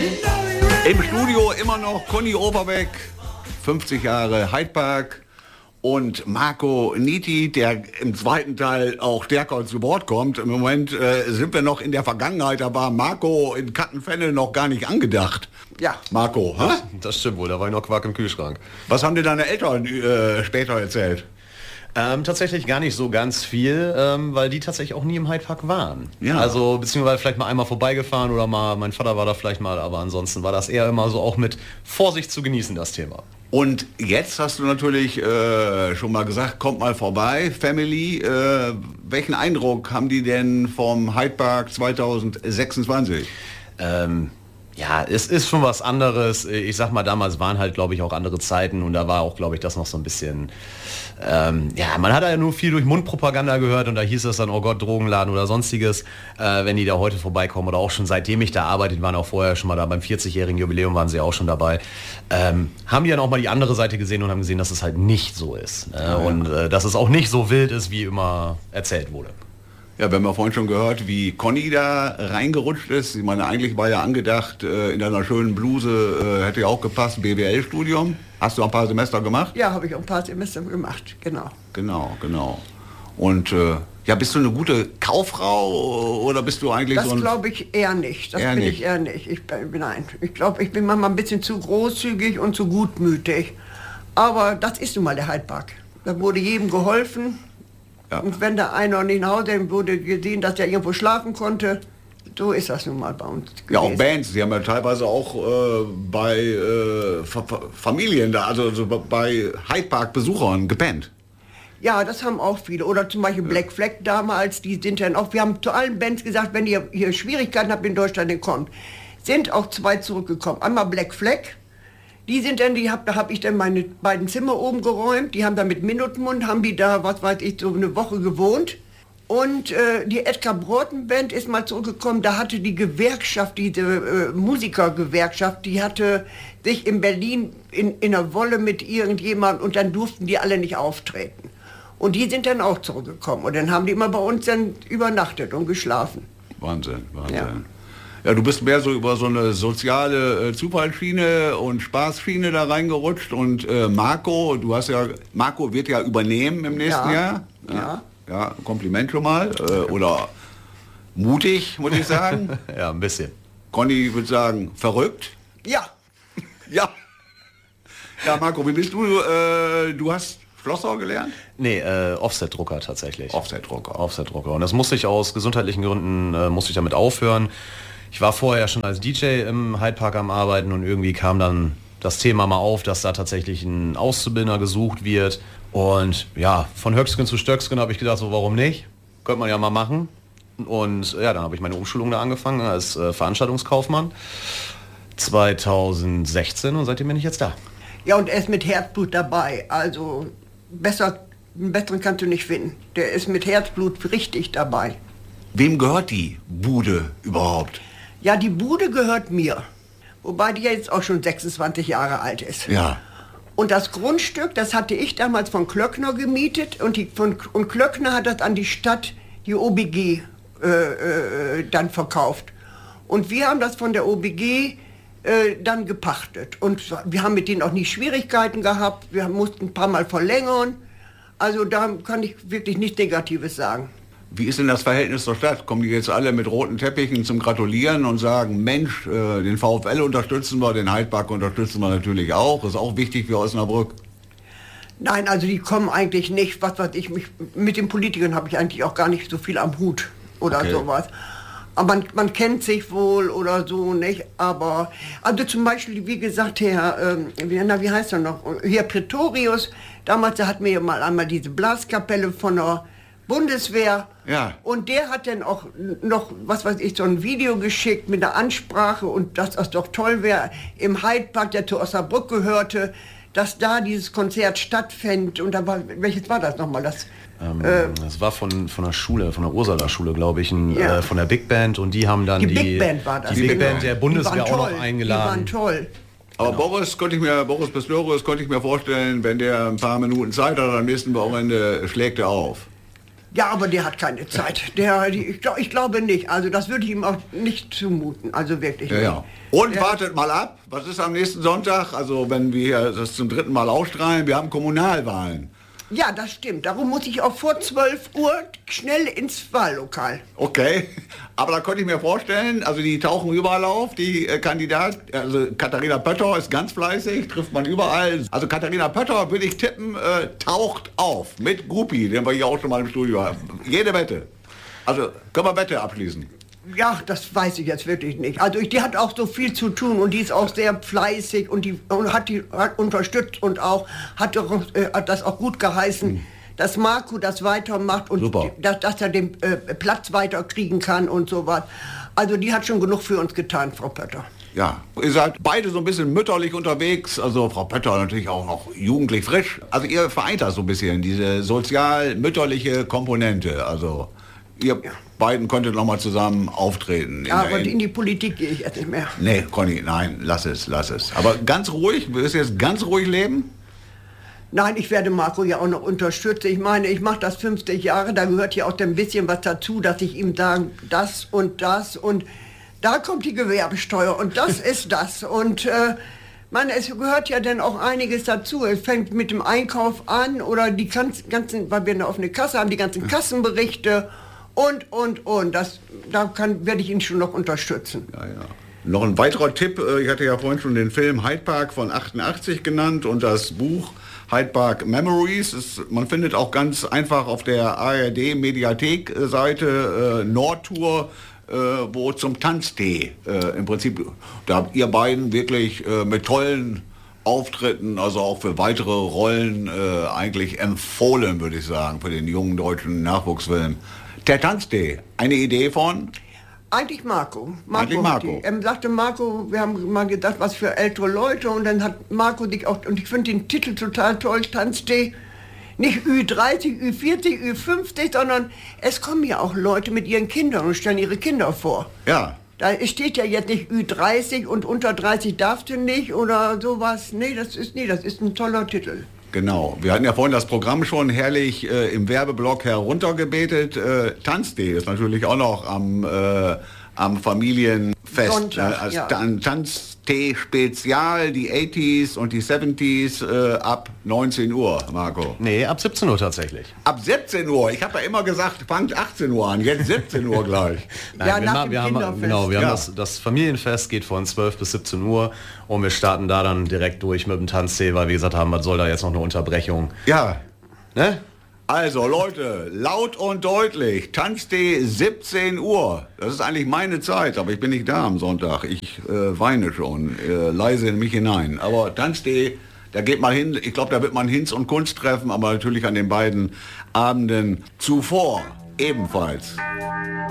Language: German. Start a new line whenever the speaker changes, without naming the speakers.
Im Studio immer noch Conny Overbeck, 50 Jahre Hyde Park, und Marco Nitti, der im zweiten Teil auch stärker zu Wort kommt. Im Moment sind wir noch in der Vergangenheit, da war Marco in Kattenfenne noch gar nicht angedacht.
Ja.
Marco, hä?
Das stimmt wohl, da war noch Quark im Kühlschrank.
Was haben dir deine Eltern später erzählt?
Tatsächlich gar nicht so ganz viel, weil die tatsächlich auch nie im Hyde Park waren.
Ja.
Also beziehungsweise vielleicht mal einmal vorbeigefahren oder mal, mein Vater war da vielleicht mal, aber ansonsten war das eher immer so auch mit Vorsicht zu genießen, das Thema.
Und jetzt hast du natürlich schon mal gesagt, kommt mal vorbei, Family. Welchen Eindruck haben die denn vom Hyde Park 2026?
Ja, es ist schon was anderes. Ich sag mal, damals waren halt, glaube ich, auch andere Zeiten und da war auch, glaube ich, das noch so ein bisschen, ja, man hat ja nur viel durch Mundpropaganda gehört und da hieß es dann, oh Gott, Drogenladen oder sonstiges. Wenn die da heute vorbeikommen oder auch schon seitdem ich da arbeite, waren auch vorher schon mal da, beim 40-jährigen Jubiläum waren sie auch schon dabei, haben die dann auch mal die andere Seite gesehen und haben gesehen, dass es halt nicht so ist. Und dass es auch nicht so wild ist, wie immer erzählt wurde.
Ja, wir haben ja vorhin schon gehört, wie Conny da reingerutscht ist. Ich meine, eigentlich war ja angedacht, in deiner schönen Bluse, hätte ja auch gepasst, BWL-Studium. Hast du ein paar Semester gemacht?
Ja, habe ich auch ein paar Semester gemacht, genau.
Genau. Und ja, bist du eine gute Kauffrau oder bist du eigentlich
das
so ein...
Das glaube ich eher nicht. Das
eher
bin
nicht.
ich eher nicht. Nein, ich glaube, ich bin manchmal ein bisschen zu großzügig und zu gutmütig. Aber das ist nun mal der Hyde Park. Da wurde jedem geholfen. Ja. Und wenn da einer nicht nach Hause wurde gesehen, dass der irgendwo schlafen konnte, so ist das nun mal bei uns gewesen.
Ja, auch Bands, die haben ja teilweise auch bei Familien da, also bei Hyde Park Besuchern gepennt.
Ja, das haben auch viele. Oder zum Beispiel Black Flag damals, die sind dann auch, wir haben zu allen Bands gesagt, wenn ihr hier Schwierigkeiten habt in Deutschland, dann kommt. Sind auch zwei zurückgekommen. Einmal Black Flag. Die sind dann, da habe ich dann meine beiden Zimmer oben geräumt, die haben da mit Minutenmund, haben die da, was weiß ich, so eine Woche gewohnt. Und die Edgar Broughton Band ist mal zurückgekommen, da hatte die Gewerkschaft, diese Musikergewerkschaft, die hatte sich in Berlin in einer Wolle mit irgendjemandem und dann durften die alle nicht auftreten. Und die sind dann auch zurückgekommen und dann haben die immer bei uns dann übernachtet und geschlafen.
Wahnsinn. Ja, du bist mehr so über so eine soziale Zufallsschiene und Spaßschiene da reingerutscht und Marco wird ja übernehmen im nächsten Jahr. Ja, Kompliment schon mal. Oder mutig, muss ich sagen.
Ja, ein bisschen.
Conny würde sagen, verrückt.
Ja.
Ja, Marco, wie bist du? Du hast Schlosser gelernt?
Nee, Offset-Drucker tatsächlich.
Offset-Drucker.
Und das musste ich aus gesundheitlichen Gründen, musste ich damit aufhören. Ich war vorher schon als DJ im Hyde Park am Arbeiten und irgendwie kam dann das Thema mal auf, dass da tatsächlich ein Auszubildender gesucht wird. Und ja, von Höcksken zu Stöcksken habe ich gedacht, so warum nicht? Könnte man ja mal machen. Und ja, dann habe ich meine Umschulung da angefangen als Veranstaltungskaufmann 2016 und seitdem bin ich jetzt da.
Ja, und er ist mit Herzblut dabei. Also einen besseren kannst du nicht finden. Der ist mit Herzblut richtig dabei.
Wem gehört die Bude überhaupt?
Ja, die Bude gehört mir. Wobei die ja jetzt auch schon 26 Jahre alt ist.
Ja.
Und das Grundstück, das hatte ich damals von Klöckner gemietet und Klöckner hat das an die Stadt, die OBG, dann verkauft. Und wir haben das von der OBG dann gepachtet. Und wir haben mit denen auch nie Schwierigkeiten gehabt. Wir mussten ein paar Mal verlängern. Also da kann ich wirklich nichts Negatives sagen.
Wie ist denn das Verhältnis zur Stadt? Kommen die jetzt alle mit roten Teppichen zum Gratulieren und sagen, Mensch, den VfL unterstützen wir, den Hyde Park unterstützen wir natürlich auch. Ist auch wichtig für Osnabrück.
Nein, also die kommen eigentlich nicht. Was weiß ich, mit den Politikern habe ich eigentlich auch gar nicht so viel am Hut oder sowas. Aber man kennt sich wohl oder so, nicht? Aber, also zum Beispiel, wie gesagt, wie heißt er noch? Hier Pretorius, damals hatten wir ja mal einmal diese Blaskapelle von der Bundeswehr.
Ja.
Und der hat dann auch noch, was weiß ich, so ein Video geschickt mit einer Ansprache und dass das doch toll wäre, im Hyde Park, der zu Osnabrück gehörte, dass da dieses Konzert stattfände. Und da war, welches war das nochmal? Das
war von der Schule, von der Ursula-Schule, glaube ich, von der Big Band. Und die haben dann
die Big Band war das.
Die Big Band der Bundeswehr auch noch eingeladen.
Die waren toll.
Aber Boris Pistorius konnte ich mir vorstellen, wenn der ein paar Minuten Zeit hat, am nächsten Wochenende schlägt er auf.
Ja, aber der hat keine Zeit. Ich glaube nicht. Also das würde ich ihm auch nicht zumuten. Also wirklich nicht.
Ja. Und wartet mal ab, was ist am nächsten Sonntag? Also wenn wir das zum 3. Mal ausstrahlen, wir haben Kommunalwahlen.
Ja, das stimmt. Darum muss ich auch vor 12 Uhr schnell ins Wahllokal.
Okay, aber da konnte ich mir vorstellen, also die tauchen überall auf, die Kandidat, also Katharina Pötter ist ganz fleißig, trifft man überall. Also Katharina Pötter, würde ich tippen, taucht auf mit Gruppi, den wir hier auch schon mal im Studio haben. Jede Wette. Also können wir Wette abschließen.
Ja, das weiß ich jetzt wirklich nicht. Also die hat auch so viel zu tun und die ist auch sehr fleißig und hat unterstützt und auch hat das auch gut geheißen, dass Marco das weitermacht und dass er den Platz weiterkriegen kann und sowas. Also die hat schon genug für uns getan, Frau Pötter.
Ja, ihr seid beide so ein bisschen mütterlich unterwegs, also Frau Pötter natürlich auch noch jugendlich frisch. Also ihr vereint das so ein bisschen, diese sozial-mütterliche Komponente, also ihr beiden könntet noch mal zusammen auftreten.
Ja, aber in die Politik gehe ich jetzt nicht mehr.
Nee, Conny, nein, lass es. Aber ganz ruhig, willst du jetzt ganz ruhig leben?
Nein, ich werde Marco ja auch noch unterstützen. Ich meine, ich mache das 50 Jahre, da gehört ja auch ein bisschen was dazu, dass ich ihm sage, das und da kommt die Gewerbesteuer und das ist das. Und es gehört ja dann auch einiges dazu. Es fängt mit dem Einkauf an oder die ganzen, weil wir eine offene Kasse haben, die ganzen Kassenberichte und. Werde ich ihn schon noch unterstützen.
Ja. Noch ein weiterer Tipp, ich hatte ja vorhin schon den Film Hyde Park von 88 genannt und das Buch Hyde Park Memories. Man findet auch ganz einfach auf der ARD-Mediathek-Seite Nordtour, wo zum Tanztee im Prinzip, da habt ihr beiden wirklich mit tollen Auftritten, also auch für weitere Rollen eigentlich empfohlen, würde ich sagen, für den jungen deutschen Nachwuchsfilm. Der Tanztee, eine Idee von?
Eigentlich Marco.
Marco.
Sagte Marco, wir haben mal gedacht, was für ältere Leute und dann hat Marco sich auch, und ich finde den Titel total toll, Tanztee, nicht Ü30, Ü40, Ü50, sondern es kommen ja auch Leute mit ihren Kindern und stellen ihre Kinder vor.
Ja.
Da steht ja jetzt nicht Ü30 und unter 30 darfst du nicht oder sowas. Nee, das ist ein toller Titel.
Genau. Wir hatten ja vorhin das Programm schon herrlich im Werbeblock heruntergebetet. Tanztee ist natürlich auch noch am Familienfest.
Sonntag, ja.
Tanztee-Spezial, die 80s und die 70s ab 19 Uhr, Marco.
Nee, ab 17 Uhr tatsächlich.
Ab 17 Uhr? Ich habe ja immer gesagt, fangt 18 Uhr an, jetzt 17 Uhr gleich.
Nein,
ja, wir
haben das Familienfest geht von 12 bis 17 Uhr und wir starten da dann direkt durch mit dem Tanztee, weil wir gesagt haben, was soll da jetzt noch eine Unterbrechung?
Ja.
Ne?
Also Leute, laut und deutlich, Tanztee 17 Uhr. Das ist eigentlich meine Zeit, aber ich bin nicht da am Sonntag. Ich weine schon, leise in mich hinein. Aber Tanztee, da geht man hin, ich glaube, da wird man Hinz und Kunst treffen, aber natürlich an den beiden Abenden zuvor ebenfalls.